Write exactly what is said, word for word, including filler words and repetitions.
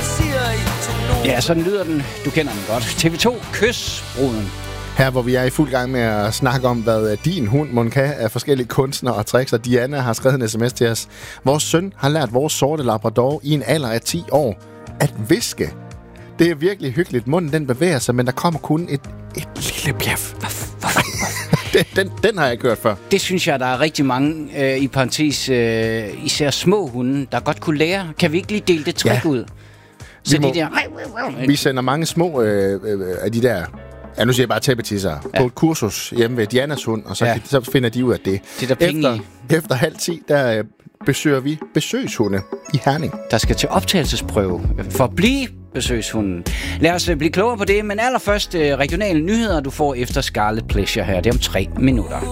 siger ikke til nogen. Ja, sådan lyder den. Du kender den godt. T V to, Kys, bruden. Her, hvor vi er i fuld gang med at snakke om, hvad din hund mon kan af forskellige kunstnere og tricks, og Diana har skrevet en sms til os. Vores søn har lært vores sorte labrador i en alder af ti år at viske. Det er virkelig hyggeligt. Munden den bevæger sig, men der kommer kun et, et lille bjæf. den, den, den har jeg ikke hørt før. Det synes jeg, der er rigtig mange, øh, i parentes, øh, især små hunde, der godt kunne lære. Kan vi ikke lige dele det trick Ja. ud? Så må- de der... Vi sender mange små øh, øh, af de der... Ja, nu siger jeg bare tæppetisser. Ja. På et kursus hjemme ved Dianas hund, og så, Ja. ja. så finder de ud af det. Det er der penge efter, efter halv ti, der øh, besøger vi besøgshunde i Herning. Der skal til optagelsesprøve for at blive besøgshunden. Lad os øh, blive klogere på det, men allerførst øh, regionale nyheder, du får efter Scarlet Pleasure her. Det er om tre minutter.